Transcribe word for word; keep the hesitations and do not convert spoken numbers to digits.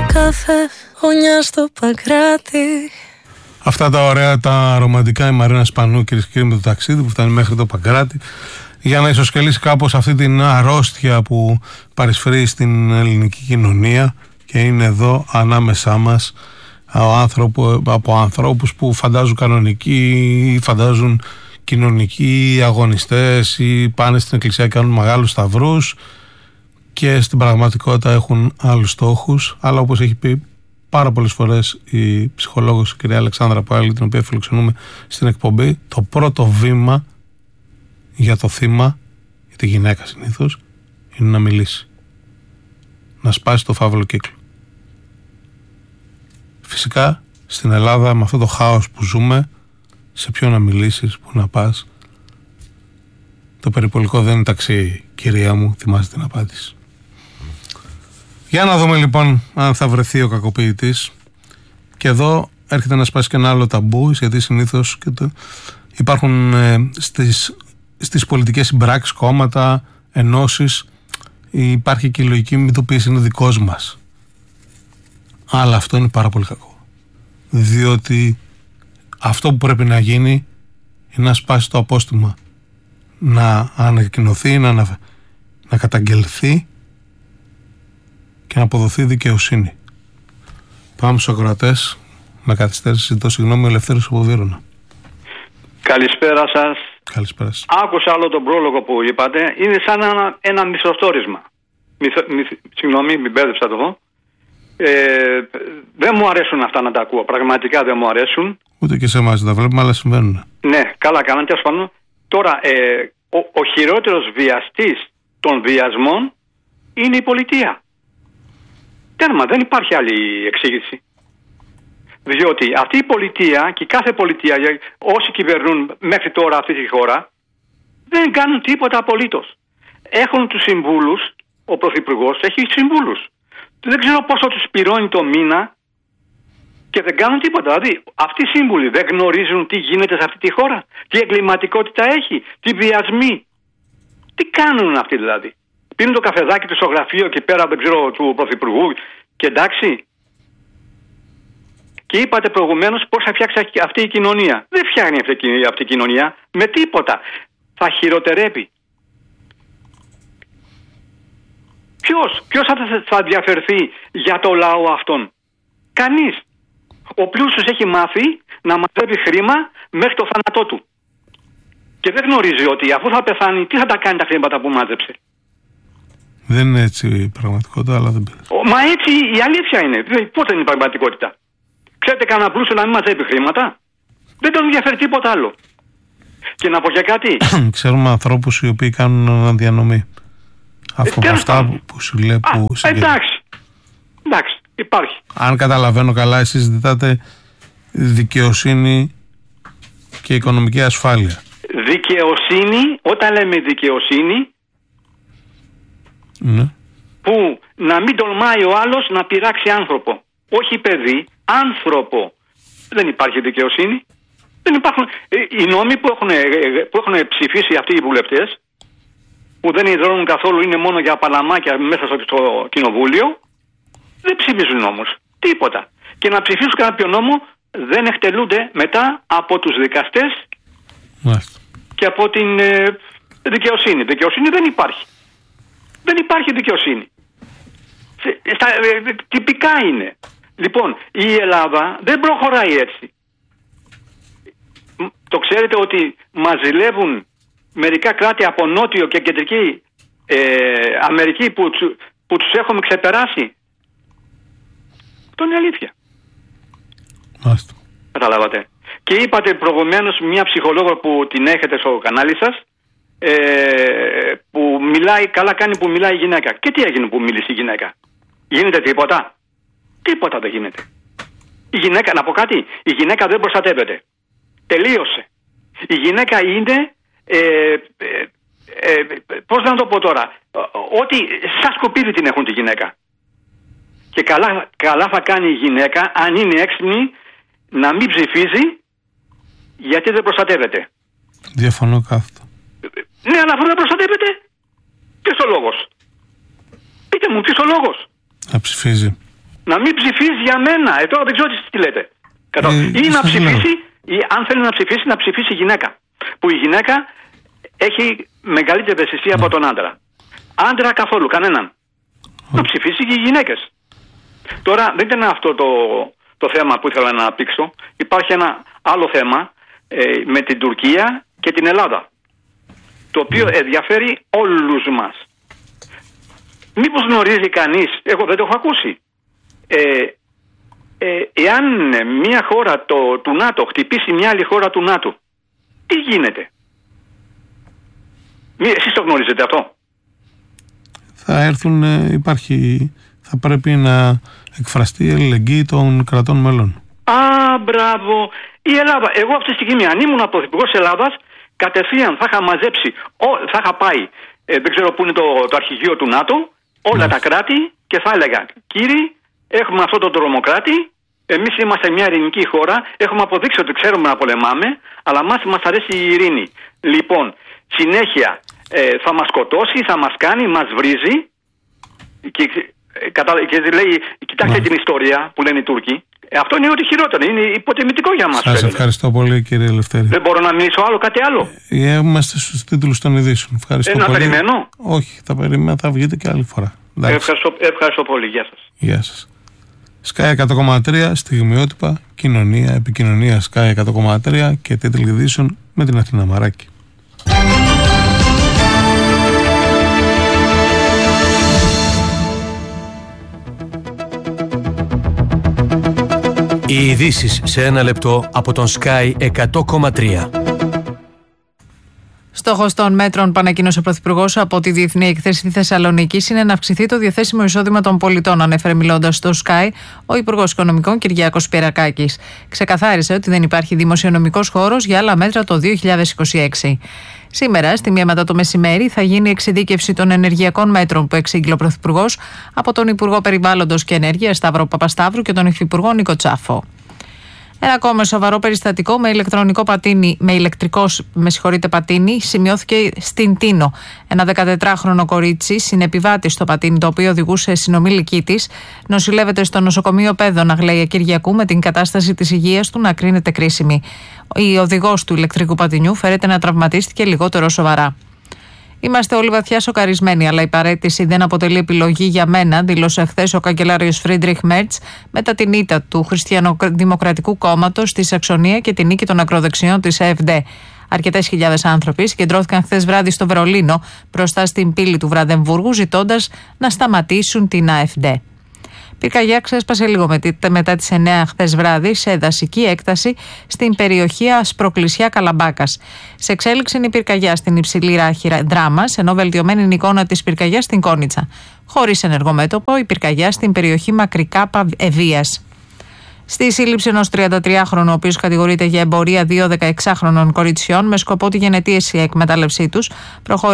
καφέ, γωνιά στο Παγκράτη. Αυτά τα ωραία, τα ρομαντικά, η Μαρίνα Σπανού, κυρίες και κύριοι, με το ταξίδι που φτάνει μέχρι το Παγκράτη, για να ισοσκελίσει κάπως αυτή την αρρώστια που παρισφρεί στην ελληνική κοινωνία και είναι εδώ ανάμεσά μας άνθρωπο, από ανθρώπους που φαντάζουν κανονικοί ή φαντάζουν κοινωνικοί αγωνιστές ή πάνε στην εκκλησία και κάνουν μεγάλους σταυρούς και στην πραγματικότητα έχουν άλλους στόχους, αλλά όπως έχει πει πάρα πολλές φορές η ψυχολόγος η κυρία Αλεξάνδρα Πάλη, την οποία φιλοξενούμε στην εκπομπή, το πρώτο βήμα για το θύμα, για τη γυναίκα συνήθως, είναι να μιλήσει, να σπάσει το φαύλο κύκλο. Φυσικά στην Ελλάδα, με αυτό το χάος που ζούμε, σε ποιο να μιλήσεις, πού να πας, το περιπολικό δεν είναι ταξί, κυρία μου, θυμάσαι την απάντηση. Για να δούμε λοιπόν αν θα βρεθεί ο κακοποιητής. Και εδώ έρχεται να σπάσει και ένα άλλο ταμπού, γιατί συνήθως και το, υπάρχουν ε, στις, στις πολιτικές συμπράξεις, κόμματα, ενώσεις, υπάρχει και η λογική μυθοποίηση, είναι δικός μας. Αλλά αυτό είναι πάρα πολύ κακό. Διότι αυτό που πρέπει να γίνει είναι να σπάσει το απόστημα, να ανακοινωθεί, να, να, να καταγγελθεί και να αποδοθεί δικαιοσύνη. Πάμε στους ακροατές. Με καθυστέρηση ζητώ συγγνώμη, ο Ελευθέρος από Βύρωνα. Καλησπέρα σας. Καλησπέρα. Άκουσα άλλο τον πρόλογο που είπατε. Είναι σαν ένα, ένα μυθοστόρισμα. Μυθο, μυθ, συγγνώμη, μην μπέρδεψα το δω. Ε, δεν μου αρέσουν αυτά να τα ακούω. Πραγματικά δεν μου αρέσουν. Ούτε και σε εμάς τα βλέπουμε, αλλά συμβαίνουν. Ναι, καλά κάνατε. Ασφαλώς. Τώρα, ε, ο, ο χειρότερος βιαστής των βιασμών είναι η πολιτεία. Τέρμα, δεν υπάρχει άλλη εξήγηση. Διότι αυτή η πολιτεία και κάθε πολιτεία, όσοι κυβερνούν μέχρι τώρα αυτή τη χώρα, δεν κάνουν τίποτα απολύτως. Έχουν τους συμβούλους, ο Πρωθυπουργός έχει συμβούλους. Δεν ξέρω πόσο τους πληρώνει το μήνα και δεν κάνουν τίποτα. Δηλαδή, αυτοί οι σύμβουλοι δεν γνωρίζουν τι γίνεται σε αυτή τη χώρα, τι εγκληματικότητα έχει, τι βιασμοί. Τι κάνουν αυτοί δηλαδή. Πίνουν το καφεδάκι του στο γραφείο και πέρα, δεν ξέρω, του Πρωθυπουργού και εντάξει. Και είπατε προηγουμένως πώς θα φτιάξει αυτή η κοινωνία. Δεν φτιάχνει αυτή η κοινωνία με τίποτα. Θα χειροτερεύει. Ποιος, ποιος θα, θα ενδιαφερθεί για το λαό αυτόν? Κανείς. Ο πλούσιος έχει μάθει να μαζεύει χρήμα μέχρι το θάνατό του. Και δεν γνωρίζει ότι αφού θα πεθάνει, τι θα τα κάνει τα χρήματα που μάζεψε. Δεν είναι έτσι η πραγματικότητα, αλλά δεν πειράζει. Μα έτσι η αλήθεια είναι. Πώς δεν είναι η πραγματικότητα? Ξέρετε κανένα πλούσιο να μην μαζεύει χρήματα? Δεν τον ενδιαφέρει τίποτα άλλο. Και να πω και κάτι. Ξέρουμε ανθρώπους οι οποίοι κάνουν αναδιανομή. Αυτό, ε, αυτά που, που σου λέει που Α, εντάξει. Εντάξει, υπάρχει. Αν καταλαβαίνω καλά, εσείς ζητάτε δικαιοσύνη και οικονομική ασφάλεια. Δικαιοσύνη, όταν λέμε δικαιοσύνη, ναι, που να μην τολμάει ο άλλος να πειράξει άνθρωπο. Όχι παιδί, άνθρωπο. Δεν υπάρχει δικαιοσύνη. Δεν υπάρχουν. Οι νόμοι που έχουν, που έχουν ψηφίσει αυτοί οι βουλευτές, που δεν ιδρώνουν καθόλου, είναι μόνο για παλαμάκια μέσα στο κοινοβούλιο, δεν ψηφίζουν νόμους. Τίποτα. Και να ψηφίσουν κάποιο νόμο δεν εκτελούνται μετά από τους δικαστές Μάλιστα. και από την ε, δικαιοσύνη. Δικαιοσύνη δεν υπάρχει. Δεν υπάρχει δικαιοσύνη. Στα, ε, τυπικά είναι. Λοιπόν, η Ελλάδα δεν προχωράει έτσι. Το ξέρετε ότι μας ζηλεύουν μερικά κράτη από Νότιο και Κεντρική ε, Αμερική που, που τους έχουμε ξεπεράσει. Αυτό είναι αλήθεια. Μάλιστα. Καταλάβατε. Και είπατε προηγουμένως μια ψυχολόγο που την έχετε στο κανάλι σας, ε, που μιλάει, καλά κάνει που μιλάει η γυναίκα. Και τι έγινε που μίλησε η γυναίκα? Γίνεται τίποτα? Τίποτα δεν γίνεται. Η γυναίκα, να πω κάτι, η γυναίκα δεν προστατεύεται. Τελείωσε. Η γυναίκα είναι, ε, ε, ε, πώς να το πω τώρα, ότι σαν σκουπίδι την έχουν τη γυναίκα. Και καλά, καλά θα κάνει η γυναίκα, αν είναι έξυπνη, να μην ψηφίζει, γιατί δεν προστατεύεται. Διαφωνώ κάθετα. Ναι, αλλά αφού δεν προστατεύεται, ποιος ο λόγος? Πείτε μου, ποιος ο λόγος? Να ψηφίζει. Να μην ψηφίσει για μένα. Ε, τώρα δεν ξέρω τι λέτε. Ε, ή να ψηφίσει, ή αν θέλει να ψηφίσει, να ψηφίσει γυναίκα. Που η γυναίκα έχει μεγαλύτερη ευαισθησία mm. από τον άντρα. Άντρα καθόλου, κανέναν. Mm. Να ψηφίσει και οι γυναίκες. Τώρα δεν ήταν αυτό το, το θέμα που ήθελα να αναπτύξω. Υπάρχει ένα άλλο θέμα ε, με την Τουρκία και την Ελλάδα, το οποίο ενδιαφέρει όλους μας. Μήπως γνωρίζει κανείς, εγώ δεν το έχω ακούσει, ε, ε, εάν μια χώρα το, του ΝΑΤΟ χτυπήσει μια άλλη χώρα του ΝΑΤΟ, τι γίνεται? Μη, εσείς το γνωρίζετε αυτό? Θα έρθουν, υπάρχει, θα πρέπει να εκφραστεί η αλληλεγγύη των κρατών μέλων. Α, μπράβο. Η Ελλάδα, εγώ αυτή τη στιγμή, αν ήμουν πρωθυπουργός Ελλάδας, κατευθείαν θα είχα μαζέψει, ό, θα είχα πάει, ε, δεν ξέρω πού είναι το, το αρχηγείο του ΝΑΤΟ, όλα ναι. τα κράτη, και θα έλεγα, κύριοι, έχουμε αυτόν τον τρομοκράτη, εμείς είμαστε μια ειρηνική χώρα, έχουμε αποδείξει ότι ξέρουμε να πολεμάμε, αλλά μας, μας αρέσει η ειρήνη. Λοιπόν, συνέχεια ε, θα μας σκοτώσει, θα μας κάνει, μας βρίζει και, ε, κατα, και λέει, κοιτάξτε ναι. την ιστορία που λένε οι Τούρκοι. Ε, αυτό είναι ό,τι χειρότερο, είναι υποτιμητικό για μας. Σας ευχαριστώ πολύ, κύριε Ελευθέρη. Δεν μπορώ να μιλήσω άλλο, κάτι άλλο. Ε, είμαστε στους τίτλους των ειδήσεων. Ευχαριστώ ε, να πολύ. περιμένω. Όχι, θα περιμένω, θα βγείτε και άλλη φορά. Ε, ευχαριστώ, ευχαριστώ πολύ, γεια σας. Γεια σας. Sky εκατό κόμμα τρία, στιγμιότυπα, κοινωνία, επικοινωνία Sky εκατό κόμμα τρία και τίτλοι ειδήσεων με την Αθήνα Μαράκη. Οι ειδήσεις σε ένα λεπτό από τον Sky εκατό κόμμα τρία. Στόχος των μέτρων που ανακοίνωσε ο Πρωθυπουργός από τη Διεθνή Εκθέση Θεσσαλονίκης είναι να αυξηθεί το διαθέσιμο εισόδημα των πολιτών, ανέφερε μιλώντας στο Sky ο Υπουργός Οικονομικών Κυριάκος Πυρακάκης. Ξεκαθάρισε ότι δεν υπάρχει δημοσιονομικός χώρος για άλλα μέτρα το δύο χιλιάδες είκοσι έξι. Σήμερα, στη μία μετά το μεσημέρι, θα γίνει η εξειδίκευση των ενεργειακών μέτρων που εξήγηλε ο Πρωθυπουργός από τον Υπουργό Περιβάλλοντος και Ενέργειας Σταύρο Παπασταύρου και τον Υφυπουργό Νίκο Τσάφο. Ένα ακόμα σοβαρό περιστατικό με ηλεκτρονικό πατίνι, με ηλεκτρικό με συγχωρείτε, πατίνι σημειώθηκε στην Τίνο. Ένα δεκατετράχρονο κορίτσι, συνεπιβάτη στο πατίνι, το οποίο οδηγούσε συνομήλικη της, νοσηλεύεται στο νοσοκομείο Πέδων Αγλαία Κυριακού με την κατάσταση της υγείας του να κρίνεται κρίσιμη. Η οδηγός του ηλεκτρικού πατινιού φέρεται να τραυματίστηκε λιγότερο σοβαρά. Είμαστε όλοι βαθιά σοκαρισμένοι, αλλά η παραίτηση δεν αποτελεί επιλογή για μένα, δήλωσε χθες ο καγκελάριος Φρίντριχ Μέρτς μετά την ήττα του Χριστιανοδημοκρατικού Κόμματος στη Σαξονία και την νίκη των ακροδεξιών της ΑΕΦΔ. Αρκετές χιλιάδες άνθρωποι συγκεντρώθηκαν χθες βράδυ στο Βερολίνο μπροστά στην πύλη του Βραντεμβούργου, ζητώντας να σταματήσουν την ΑΕΦΔ. Πυρκαγιά ξέσπασε λίγο μετά τις εννέα χθες βράδυ σε δασική έκταση στην περιοχή Ασπροκλησιά Καλαμπάκας. Σε εξέλιξη είναι η πυρκαγιά στην υψηλή ράχη Δράμας, ενώ βελτιωμένη είναι η εικόνα της πυρκαγιάς στην Κόνιτσα. Χωρίς ενεργό μέτωπο, η πυρκαγιά στην περιοχή Μακρικάπα Ευβίας. Στη σύλληψη ενός τριαντατριάχρονου, ο οποίος κατηγορείται για εμπορία δύο δεκαεξάχρονων κοριτσιών με σκοπό τη γενετήσια εκμετάλλευσή τους, προχώρησε